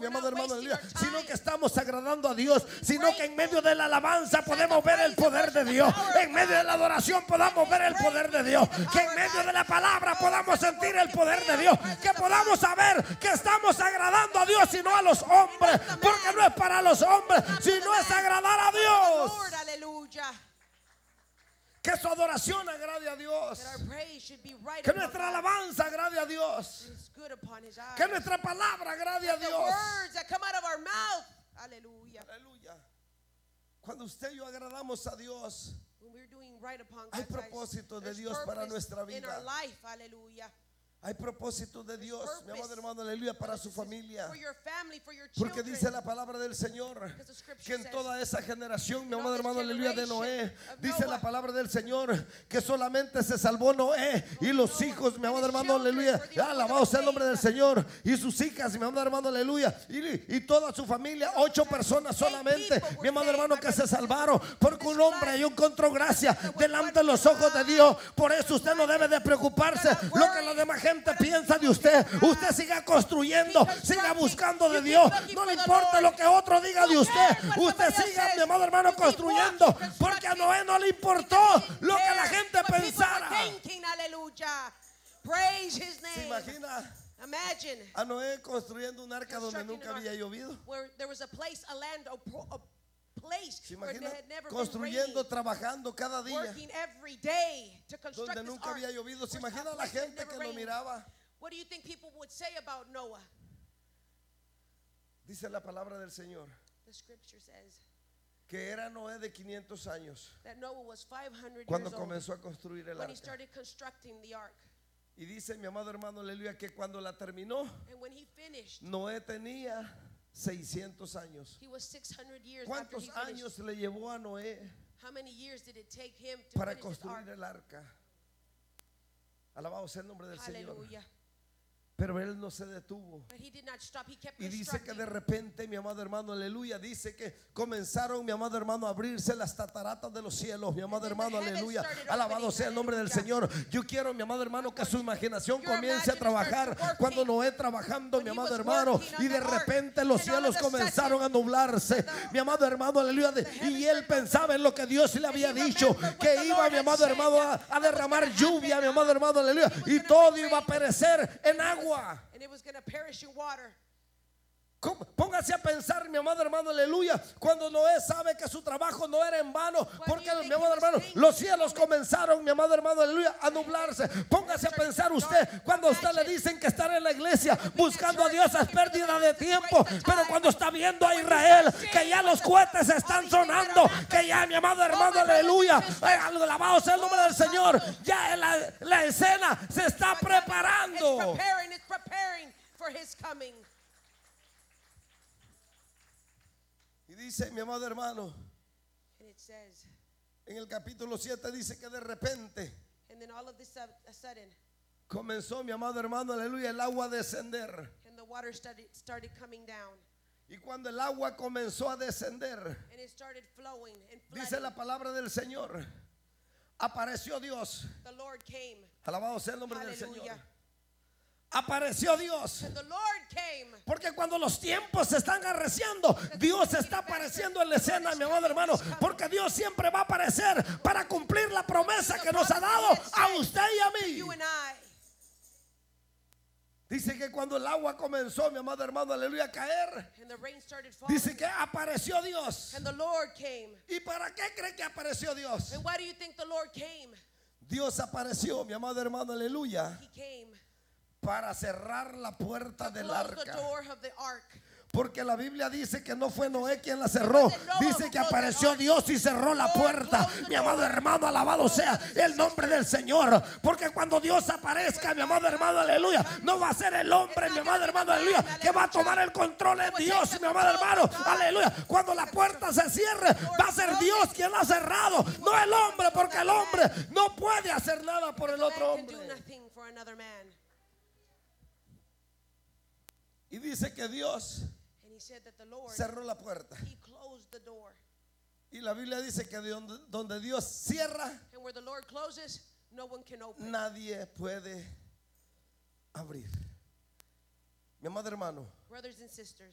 mi amado hermano, aleluya, sino que estamos agradando a Dios, sino que en medio de la alabanza podemos ver el poder de Dios, en medio de la adoración podamos ver el poder de Dios, que en medio de la palabra podamos sentir el poder de Dios, que podamos saber que estamos agradando a Dios y no a los hombres, porque no es para los hombres, sino es agradar a Dios. Que su adoración agrade a Dios, que nuestra alabanza agrade a Dios, que nuestra palabra agrade a Dios. Aleluya. Cuando usted y yo agradamos a Dios, hay propósito de Dios para nuestra vida. Hay propósito de Dios, mi amado hermano, aleluya, para su familia. Porque dice la palabra del Señor que en toda esa generación, mi amado hermano, aleluya, de Noé, dice la palabra del Señor que solamente se salvó Noé y los hijos, mi amado hermano, aleluya, alabado sea el nombre del Señor, y sus hijas, mi amado hermano, aleluya, y toda su familia, 8 personas solamente, mi amado hermano, que se salvaron, porque un hombre halló encontró gracia delante de los ojos de Dios. Por eso usted no debe de preocuparse lo que la demás gente piensa de usted. Usted siga construyendo, siga buscando de Dios, no le importa lo que otro diga de usted. Usted siga, mi amado hermano, construyendo, porque a Noé no le importó lo que la gente pensara. ¿Se imagina a Noé construyendo un arca donde nunca había llovido? ¿Se imagina? Construyendo, trabajando cada día donde nunca había llovido. ¿Se imagina la gente que lo miraba? Dice la palabra del Señor que era Noé de 500 años cuando comenzó a construir el arca. Y dice mi amado hermano, aleluya, que cuando la terminó, Noé tenía 600 años. ¿Cuántos años le llevó a Noé para construir el arca? Alabado sea el nombre del Señor. Pero él no se detuvo. Y dice que de repente, mi amado hermano, aleluya, dice que comenzaron, mi amado hermano, a abrirse las cataratas de los cielos, mi amado hermano, aleluya. Alabado sea el nombre del Señor. Yo quiero, mi amado hermano, que su imaginación comience a trabajar cuando Noé trabajando, mi amado hermano, y de repente los cielos comenzaron a nublarse, mi amado hermano, aleluya. Y él pensaba en lo que Dios le había dicho, que iba, mi amado hermano, a derramar lluvia, mi amado hermano, aleluya, y todo iba a perecer en agua. Póngase a pensar, mi amado hermano, aleluya, cuando Noé sabe que su trabajo no era en vano, porque, mi amado hermano, los cielos comenzaron, mi amado hermano, aleluya, a nublarse. Póngase a pensar usted, cuando a usted le dicen que estar en la iglesia buscando a Dios es pérdida de tiempo, pero cuando está viendo a Israel que ya los cohetes están sonando, que ya, mi amado hermano, aleluya, alabado sea el nombre del Señor, ya la escena se está preparando. Y dice, mi amado hermano, en el capítulo 7 dice que de repente comenzó, mi amado hermano, aleluya, el agua a descender. Y cuando el agua comenzó a descender, dice la palabra del Señor, apareció Dios. Alabado sea el nombre del Señor. Apareció Dios. Porque cuando los tiempos se están arreciando, Dios está apareciendo en la escena, mi amado hermano. Porque Dios siempre va a aparecer para cumplir la promesa que nos ha dado a usted y a mí. Dice que cuando el agua comenzó, mi amado hermano, aleluya, a caer, dice que apareció Dios. ¿Y para qué cree que apareció Dios? Dios apareció, mi amado hermano, aleluya, para cerrar la puerta del arca. Porque la Biblia dice que no fue Noé quien la cerró. Dice que apareció Dios y cerró la puerta. Mi amado hermano, alabado sea el nombre del Señor. Porque cuando Dios aparezca, mi amado hermano, aleluya, no va a ser el hombre, mi amado hermano, aleluya, que va a tomar el control de Dios, mi amado hermano, aleluya. Cuando la puerta se cierre, va a ser Dios quien la ha cerrado, no el hombre, porque el hombre no puede hacer nada por el otro hombre. Y dice que Dios cerró la puerta. Y la Biblia dice que donde Dios cierra, nadie puede abrir. Mi amado hermano,